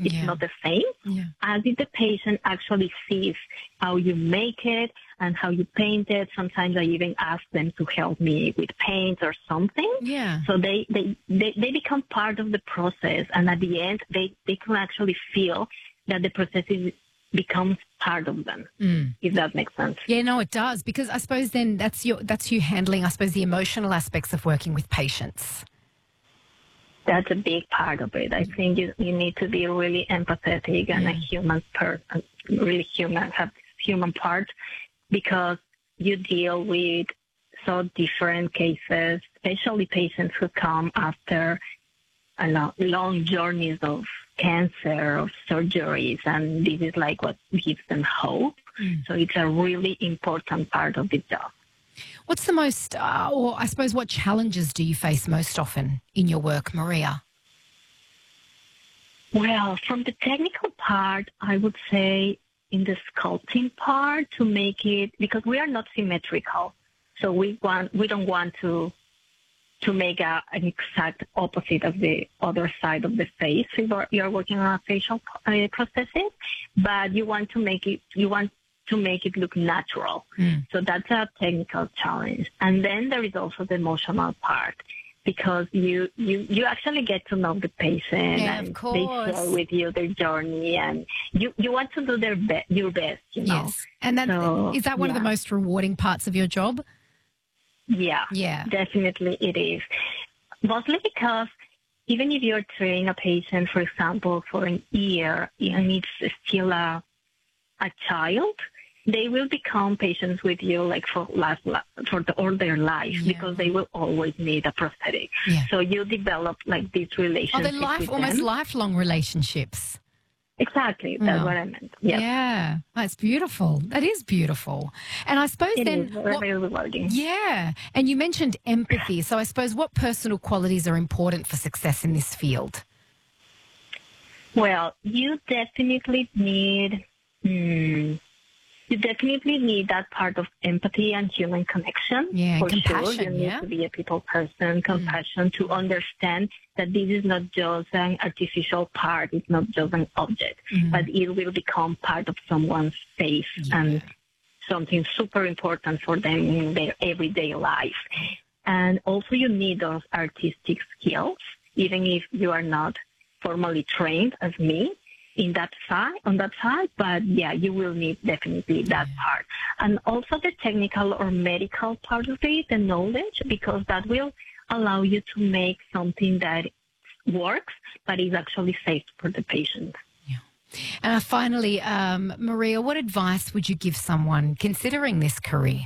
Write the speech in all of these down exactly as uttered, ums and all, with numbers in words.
it's Yeah. not the same Yeah. as if the patient actually sees how you make it and how you paint it. Sometimes I even ask them to help me with paint or something. Yeah. So they, they, they, they become part of the process, and at the end, they, they can actually feel that the process is, becomes part of them, Mm. if that makes sense. Yeah, no, it does, because I suppose then that's your that's you handling, I suppose, the emotional aspects of working with patients. That's a big part of it. I think you, you need to be really empathetic and a human person, really human, have human part, because you deal with so different cases, especially patients who come after a long, long journeys of cancer, of surgeries, and this is like what gives them hope. Mm. So it's a really important part of the job. What's the most, uh, or I suppose, what challenges do you face most often in your work, Maria? Well, from the technical part, I would say in the sculpting part to make it, because we are not symmetrical, so we want we don't want to to make a, an exact opposite of the other side of the face if you're working on a facial uh, prosthesis, but you want to make it you want to make it look natural. Mm. So that's a technical challenge. And then there is also the emotional part, because you, you, you actually get to know the patient, Yeah, and of they course. share with you their journey, and you, you want to do their be- your best, you know. Yes. And that, So, is that one of the yeah. most rewarding parts of your job? Yeah, Yeah. definitely it is. Mostly because even if you're training a patient, for example, for an year, and it's still a, a child, they will become patients with you like for last, for the, all their life, Yeah. because they will always need a prosthetic. Yeah. So you develop like this Oh, relationship they're life, with almost them. lifelong relationships. Exactly, that's Oh. what I meant. Yes. Yeah, that's beautiful. That is beautiful. And I suppose It then, is very, what- very rewarding. yeah. And you mentioned empathy. So I suppose what personal qualities are important for success in this field? Well, you definitely need, hmm, you definitely need that part of empathy and human connection. Yeah, and for compassion, sure. You yeah? need to be a people person, compassion, to understand that this is not just an artificial part, it's not just an object, Mm. but it will become part of someone's face Yeah. and something super important for them in their everyday life. And also you need those artistic skills, even if you are not formally trained as me in that side, on that side, but yeah, you will need definitely that part. And also the technical or medical part of it, the knowledge, because that will allow you to make something that works, but is actually safe for the patient. And uh, finally, um, Maria, what advice would you give someone considering this career?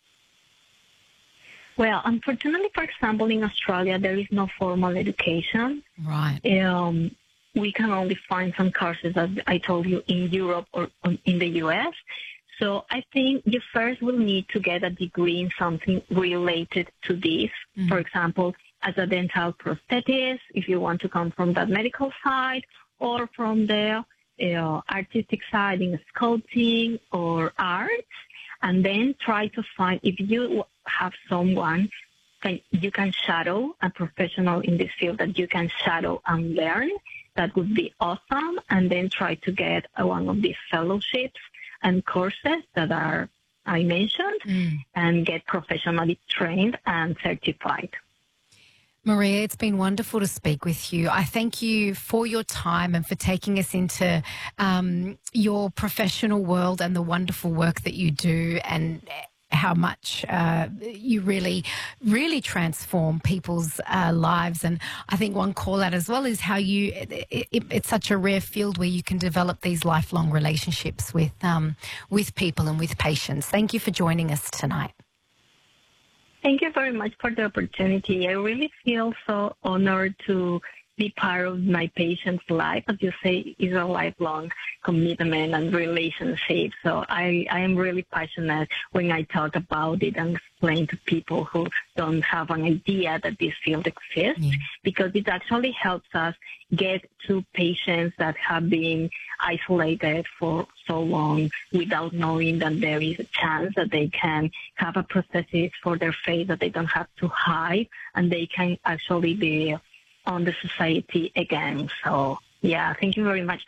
Well, unfortunately, for example, in Australia, there is no formal education. Right. Um, we can only find some courses, as I told you, in Europe or in the U S. So I think you first will need to get a degree in something related to this. Mm. For example, as a dental prosthetist, if you want to come from that medical side, or from the uh, artistic side in sculpting or arts, and then try to find, if you have someone can, you can shadow, a professional in this field that you can shadow and learn, that would be awesome. And then try to get uh, one of these fellowships and courses that are I mentioned, Mm. and get professionally trained and certified. Maria, it's been wonderful to speak with you. I thank you for your time and for taking us into um, your professional world and the wonderful work that you do, and how much uh, you really, really transform people's uh, lives. And I think one call out as well is how you, it, it, it's such a rare field where you can develop these lifelong relationships with, um, with people and with patients. Thank you for joining us tonight. Thank you very much for the opportunity. I really feel so honored to be part of my patient's life. As you say, it's a lifelong commitment and relationship. So I, I am really passionate when I talk about it and explain to people who don't have an idea that this field exists, Yeah. because it actually helps us get to patients that have been isolated for so long without knowing that there is a chance that they can have a prosthesis for their face that they don't have to hide, and they can actually be on the society again. So, yeah, thank you very much